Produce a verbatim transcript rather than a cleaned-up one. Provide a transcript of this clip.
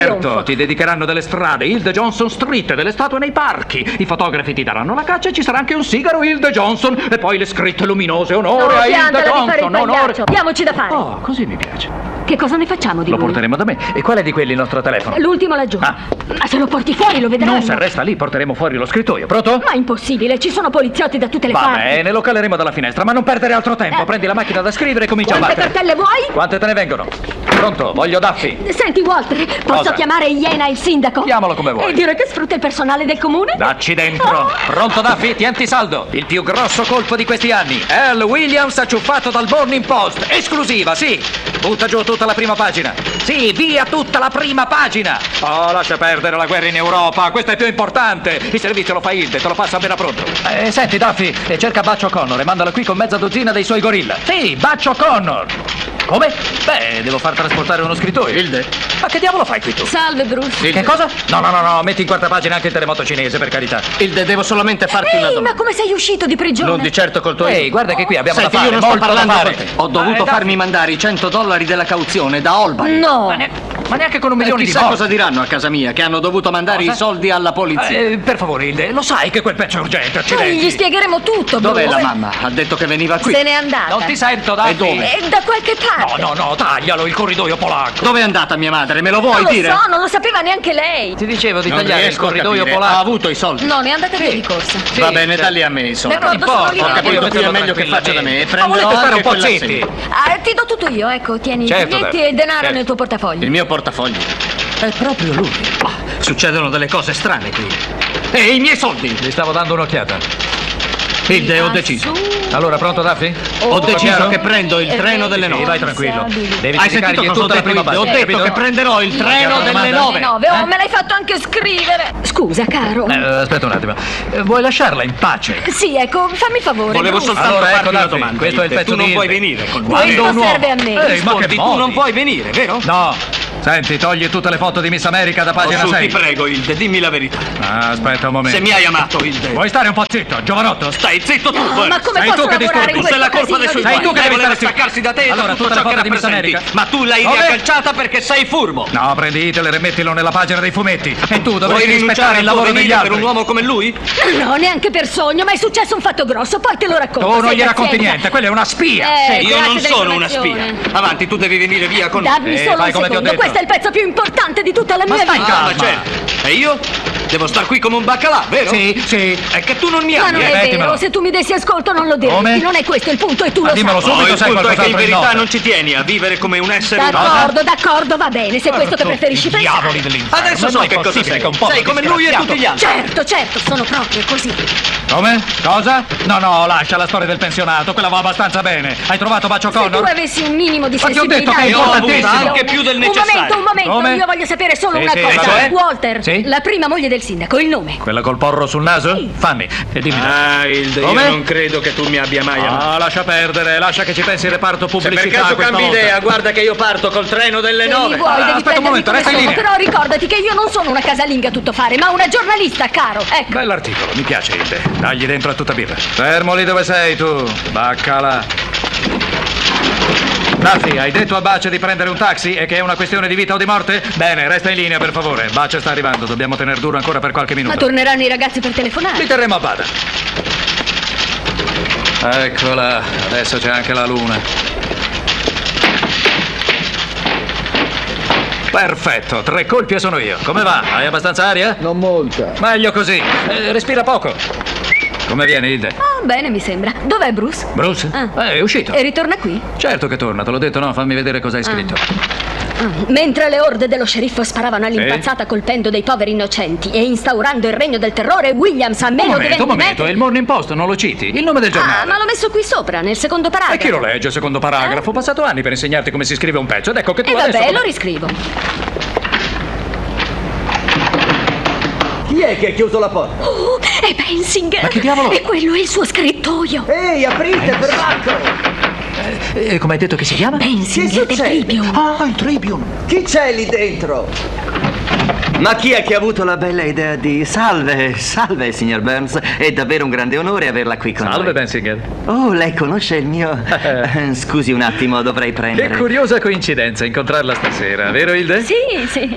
Certo, ti dedicheranno delle strade, Hilde Johnson Street, delle statue nei parchi. I fotografi ti daranno la caccia e ci sarà anche un sigaro Hilde Johnson. E poi le scritte luminose, onore Oh, a Hilde Johnson, onore. Diamoci da fare. Oh, così mi piace. Che cosa ne facciamo di Lo lui? porteremo da me. E qual è di quelli il nostro telefono? L'ultimo laggiù. Ah. Ma se lo porti fuori lo vedranno. Non se resta lì, porteremo fuori lo scrittoio. Pronto? Ma impossibile, ci sono poliziotti da tutte le Va parti. bene, lo caleremo dalla finestra, ma non perdere altro tempo. Eh. Prendi la macchina da scrivere e comincia Quante a battere. cartelle vuoi? Quante te ne vengono? Pronto, voglio Daffy. Senti Walter, posso Cosa? chiamare Iena il sindaco? Chiamalo come vuoi. E dire che sfrutta il personale del comune? Dacci dentro. Pronto Daffy, tienti saldo. Il più grosso colpo di questi anni. Al Williams acciuffato dal Morning Post. Esclusiva, sì. Butta giù tutta la prima pagina. Sì, via tutta la prima pagina. Oh, lascia perdere la guerra in Europa. Questo è più importante. Il servizio lo fa Hilde, te lo passa appena pronto. Eh, senti Daffy, eh, cerca Butch O'Connor e mandalo qui con mezza dozzina dei suoi gorilla. Sì, Butch O'Connor. Come? Beh, devo far trasportare uno scrittoio. Hilde? Ma che diavolo fai qui tu? Salve Bruce. Che cosa? No, no, no, no, metti in quarta pagina anche il terremoto cinese, per carità. Hilde, devo solamente farti una Ehi, domanda. ma come sei uscito di prigione? Non di certo col tuo... Ehi, guarda che qui abbiamo Senti, da fare, io non sto molto da parlando fare. con te. Ho dovuto Eh, dai. farmi mandare i cento dollari della cauzione da Albany. No. Ma, ne- ma neanche con un milione E di chissà morti. cosa diranno a casa mia, che hanno dovuto mandare Cosa? i soldi alla polizia. Eh, per favore, Hilde, lo sai che quel pezzo è urgente, Noi accidenti. gli spiegheremo tutto, Dov'è Bruce. la mamma? Ha detto che veniva qui. Se n'è andata. Non ti sento, Daffy. E dove? E da qualche parte. No, no, no, taglialo, il corridoio polacco. Dove è andata mia madre? Me lo vuoi Non lo dire? so, non lo sapeva neanche lei. Ti dicevo di Non tagliare il riesco a corridoio capire. polacco. Ha avuto i soldi. No, ne è andata via di corsa. Sì, Va bene, certo. dagli a me i soldi. D'accordo, Non sono lì. importa, Ho capito, qui è meglio che faccia da me. E Ma prenderò volete stare anche un po' quella zitti? sedia. Ah, ti do tutto io, ecco, tieni Certo, i biglietti Daffy. e il denaro Certo. nel tuo portafoglio. Il mio portafoglio. È proprio lui. Ah, succedono delle cose strane qui. E i miei soldi? Gli stavo dando un'occhiata. Hilde, ho Ah, deciso. su. Allora, pronto, Daffy? Ho Tutto deciso chiaro? che prendo il Eh, treno delle sì, nove. Vai tranquillo. Devi Hai sentito dedicargli cosa ho tutta la detto? prima Hilde? Ho pagina, detto capito? che prenderò il treno Chiaro, delle domanda? nove. nove. Oh, me l'hai fatto anche scrivere. Scusa, caro. Eh, aspetta un attimo. Eh, vuoi lasciarla in pace? Sì, ecco, fammi favore. Volevo Bruce. soltanto Allora, ecco, farti una Daffy, domanda. questo è il Hilde. pezzo Tu non di vuoi Hilde. venire con Questo Quando un uomo- serve a me. Ehi, ma che Rispondi, tu modi? non vuoi venire, vero? No. Senti, togli tutte le foto di Miss America da pagina Oh, su, sei. ti prego, Hilde, dimmi la verità. Ah, aspetta un momento. Se mi hai amato, Hilde. Vuoi stare un po' zitto, giovanotto? Stai zitto tu, No, Bert. ma come Sei posso tu che lavorare disturbi. in Tu sei la questo colpa dei suoi casino Sei di tu che guai. devi Voleva stare zitto. staccarsi da te e Allora, da tutto tutte le ciò che foto di Miss rappresenti. America? Ma tu l'hai Dove? riagganciata perché sei furbo. No, prendi Hitler e mettilo nella pagina dei fumetti. E tu Vuoi dovresti rispettare rinunciare il al lavoro tuo degli venire altri. per un uomo come lui? No, neanche per sogno, ma è successo un fatto grosso, poi te lo racconto. Tu non sei gli racconti pazienza. niente, quella è una spia. Eh, Io grazie non sono una dell'informazione. spia. Avanti, tu devi venire via con... Dammi Eh, solo fai un come ti ho secondo, detto. questo è il pezzo più importante di tutta la Ma mia stai vita. Ah, ma calma. certo. E io? Devo star qui come un baccalà, vero? Sì, sì. È che tu non mi Ma ami, non eh? è mettimelo. vero, se tu mi dessi ascolto non lo diresti, Come? non è questo il punto e tu Ma lo dimmelo sai. subito, No, il sai punto è che in qualcos'altro in verità nota. non ci tieni a vivere come un essere umano. D'accordo, d'accordo, va bene, se è questo che Tutti preferisci i pensare. diavoli dell'inferno. Adesso Ma so non è che cosa possibile sei. che un po' Sei come lui e tutti gli altri. Certo, certo, sono proprio così. Come? Cosa? No, no, lascia la storia del pensionato, quella va abbastanza bene. Hai trovato Bacio Se tu Connor? avessi un minimo di Ma ti ho detto sensibilità che e io di ho avuto comprensione. anche più del Un momento, necessario. un momento, Come? io voglio sapere solo Sì, una sì, cosa. cioè? Walter, Sì? la prima moglie del sindaco, il nome. Quella col porro sul naso? Fammi, e dimmi. Ah, Hilde, Come? io non credo che tu mi abbia mai amato. Ah, lascia perdere, lascia che ci pensi il reparto Se per pubblicità caso questa cambi volta. idea, guarda che io parto col treno delle Se mi nove. vuoi, Ah, devi aspetta un prendermi momento, come resta in sono, linea. però ricordati che io non sono una casalinga a tutto fare, ma una giornalista, caro. Ecco. Bell'articolo, mi piace Hilde. Dagli dentro a tutta birra. Fermo lì dove sei tu, baccala. Daffy, hai detto a Bace di prendere un taxi e che è una questione di vita o di morte? Bene, resta in linea per favore. Bace sta arrivando, dobbiamo tener duro ancora per qualche Ma minuto. torneranno i ragazzi per telefonare. Li terremo a bada. Eccola, adesso c'è anche la luna. Perfetto, tre colpi e sono io. Come va? Hai abbastanza aria? Non molta. Meglio così. Eh, respira poco. Come viene, Hilde? Ah, bene, mi sembra. Dov'è Bruce? Bruce? Ah. Eh, è uscito. E ritorna qui? Certo che torna, te l'ho detto, no? Fammi vedere cosa hai scritto. Ah, mentre le orde dello sceriffo sparavano all'impazzata colpendo dei poveri innocenti e instaurando il regno del terrore, Williams a Un meno di momento, venti un momento, metri... è il Morning Post, non lo citi? Il nome del Ah, giornale. ma l'ho messo qui sopra, nel secondo E paragrafo. chi lo legge, il secondo paragrafo? Ho passato anni per insegnarti come si scrive un pezzo ed ecco che tu E adesso... vabbè, come- lo riscrivo. Chi è che ha chiuso la porta? Oh, è Bensinger! Ma che diavolo? E quello è il suo scrittoio! Ehi, aprite, perbacco! Eh, come hai detto che si chiama? Bensinger del succede? Tribune! Ah, il Tribune. Chi c'è lì dentro? Ma chi è che ha avuto la bella idea di... Salve, salve, signor Burns. È davvero un grande onore averla qui con Salve, noi. Bensinger. Oh, lei conosce il mio... Scusi un attimo, dovrei Che prendere... curiosa coincidenza incontrarla stasera, vero Hilde? Sì, sì.